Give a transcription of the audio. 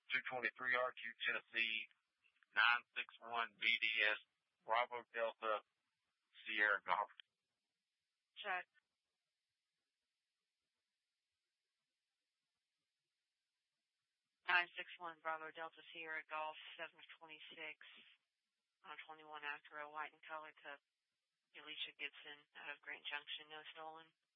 223 RQ Tennessee, 961 BDS, Bravo Delta, Sierra Golf. Check. 961 Bravo Delta Sierra Golf, 726 on a 21 Acura, white and color to Alicia Gibson out of Grant Junction, no stolen.